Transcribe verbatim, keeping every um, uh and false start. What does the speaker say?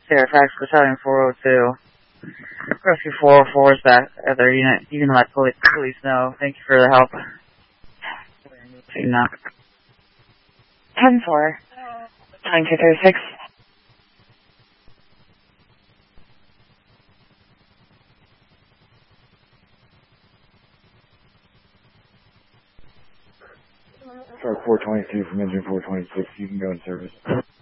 Fairfax Battalion four oh two. Rescue four oh four is back at their unit. You can let police, police know. Thank you for the help. No. ten four. Time two thirty-six. Shark four twenty-two from engine four twenty-six. You can go in service.